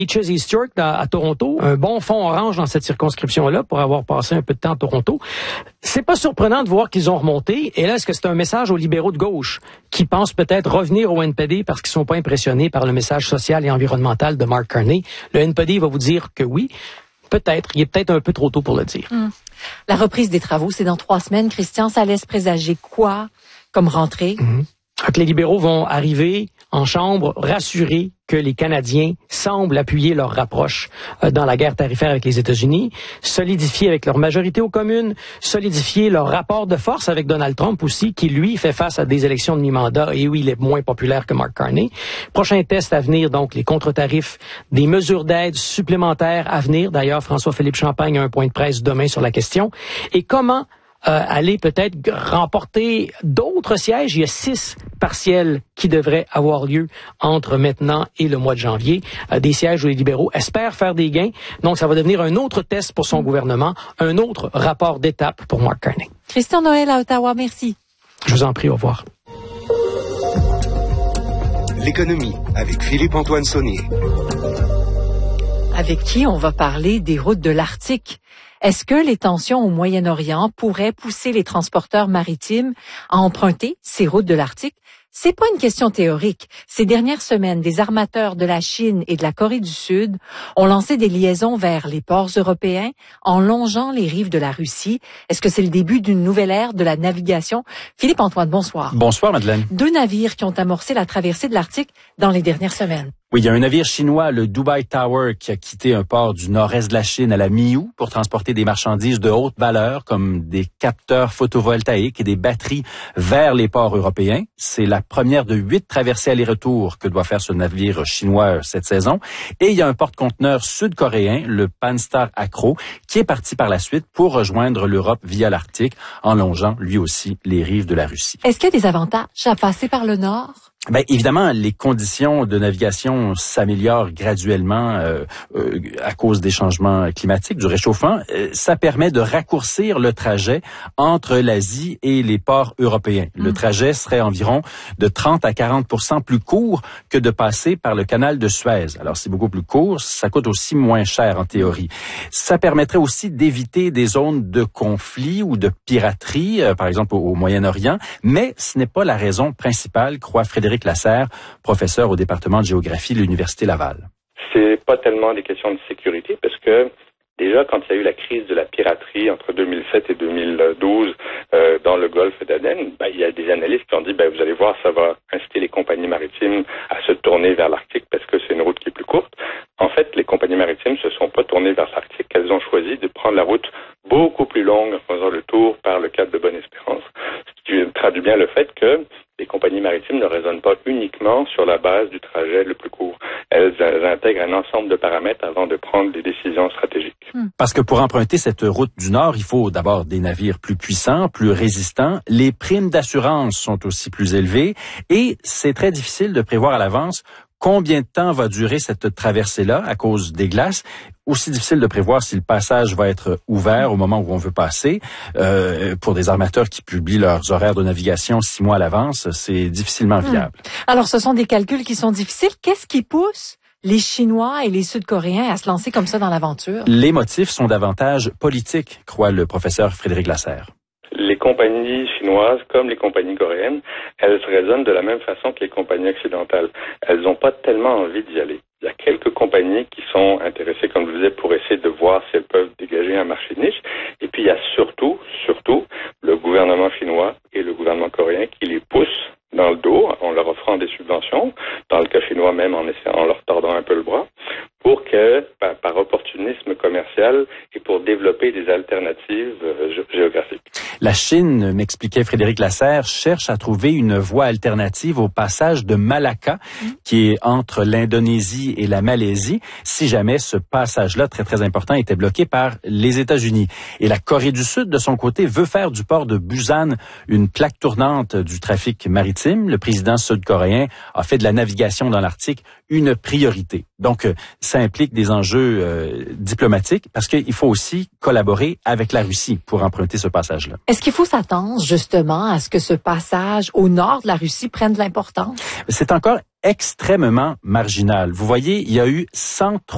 Beaches East York à Toronto, un bon fond orange dans cette circonscription-là pour avoir passé un peu de temps à Toronto. C'est pas surprenant de voir qu'ils ont remonté. Et là, est-ce que c'est un message aux libéraux de gauche qui pensent peut-être revenir au NPD parce qu'ils sont pas impressionnés par le message social et environnemental de Mark Carney? Le NPD va vous dire que oui. Peut-être. Il est peut-être un peu trop tôt pour le dire. La reprise des travaux, c'est dans 3 semaines. Christian, ça laisse présager quoi comme rentrée? Que les libéraux vont arriver en chambre rassurés que les Canadiens semblent appuyer leur rapproche dans la guerre tarifaire avec les États-Unis, solidifier avec leur majorité aux communes, solidifier leur rapport de force avec Donald Trump aussi, qui lui fait face à des élections de mi-mandat et où il est moins populaire que Mark Carney. Prochain test à venir, donc les contre-tarifs, des mesures d'aide supplémentaires à venir. D'ailleurs, François-Philippe Champagne a un point de presse demain sur la question. Et comment aller peut-être remporter d'autres sièges. Il y a 6 partiels qui devraient avoir lieu entre maintenant et le mois de janvier. Des sièges où les libéraux espèrent faire des gains. Donc, ça va devenir un autre test pour son gouvernement, un autre rapport d'étape pour Mark Carney. Christian Noël à Ottawa, merci. Je vous en prie, au revoir. L'économie avec Philippe-Antoine Saunier. Avec qui on va parler des routes de l'Arctique. Est-ce que les tensions au Moyen-Orient pourraient pousser les transporteurs maritimes à emprunter ces routes de l'Arctique? C'est pas une question théorique. Ces dernières semaines, des armateurs de la Chine et de la Corée du Sud ont lancé des liaisons vers les ports européens en longeant les rives de la Russie. Est-ce que c'est le début d'une nouvelle ère de la navigation? Philippe-Antoine, bonsoir. Bonsoir, Madeleine. 2 navires qui ont amorcé la traversée de l'Arctique dans les dernières semaines. Oui, il y a un navire chinois, le Dubai Tower, qui a quitté un port du nord-est de la Chine à la mi-août pour transporter des marchandises de haute valeur comme des capteurs photovoltaïques et des batteries vers les ports européens. C'est la première de 8 traversées aller-retour que doit faire ce navire chinois cette saison. Et il y a un porte-conteneur sud-coréen, le Panstar Acro, qui est parti par la suite pour rejoindre l'Europe via l'Arctique en longeant lui aussi les rives de la Russie. Est-ce qu'il y a des avantages à passer par le nord? Ben évidemment, les conditions de navigation s'améliorent graduellement à cause des changements climatiques, du réchauffement. Ça permet de raccourcir le trajet entre l'Asie et les ports européens. Le trajet serait environ de 30 à 40% plus court que de passer par le canal de Suez. Alors c'est beaucoup plus court, ça coûte aussi moins cher en théorie. Ça permettrait aussi d'éviter des zones de conflit ou de piraterie, par exemple au Moyen-Orient, mais ce n'est pas la raison principale, croit Frédéric Lasserre, professeur au département de géographie de l'Université Laval. C'est pas tellement des questions de sécurité parce que déjà quand il y a eu la crise de la piraterie entre 2007 et 2012 dans le golfe d'Aden, il y a des analystes qui ont dit vous allez voir, ça va inciter les compagnies maritimes à se tourner vers l'Arctique parce que c'est une route qui est plus courte. En fait, les compagnies maritimes se sont pas tournées vers l'Arctique, elles ont choisi de prendre la route beaucoup plus longue en faisant le tour par le cap de Bonne-Espérance. Ce qui traduit bien le fait que les compagnies maritimes ne raisonnent pas uniquement sur la base du trajet le plus court. Elles intègrent un ensemble de paramètres avant de prendre des décisions stratégiques. Parce que pour emprunter cette route du Nord, il faut d'abord des navires plus puissants, plus résistants. Les primes d'assurance sont aussi plus élevées et c'est très difficile de prévoir à l'avance combien de temps va durer cette traversée-là à cause des glaces. Aussi difficile de prévoir si le passage va être ouvert au moment où on veut passer. Pour des armateurs qui publient leurs horaires de navigation 6 mois à l'avance, c'est difficilement viable. Alors, ce sont des calculs qui sont difficiles. Qu'est-ce qui pousse les Chinois et les Sud-Coréens à se lancer comme ça dans l'aventure? Les motifs sont davantage politiques, croit le professeur Frédéric Lasserre. Les compagnies chinoises, comme les compagnies coréennes, elles raisonnent de la même façon que les compagnies occidentales. Elles n'ont pas tellement envie d'y aller. Il y a quelques compagnies qui sont intéressées, comme je vous disais, pour essayer de voir si elles peuvent dégager un marché de niche. Et puis, il y a surtout, le gouvernement chinois et le gouvernement coréen qui les poussent dans le dos en leur offrant des subventions, dans le cas chinois même en leur tordant un peu le bras, pour que, par opportunisme commercial et pour développer des alternatives géographiques. La Chine, m'expliquait Frédéric Lasserre, cherche à trouver une voie alternative au passage de Malacca, qui est entre l'Indonésie et la Malaisie, si jamais ce passage-là, très très important, était bloqué par les États-Unis. Et la Corée du Sud, de son côté, veut faire du port de Busan une plaque tournante du trafic maritime. Le président sud-coréen a fait de la navigation dans l'Arctique une priorité. Donc, ça implique des enjeux diplomatiques parce qu'il faut aussi collaborer avec la Russie pour emprunter ce passage-là. Est-ce qu'il faut s'attendre justement à ce que ce passage au nord de la Russie prenne de l'importance? C'est encore extrêmement marginal. Vous voyez, il y a eu 103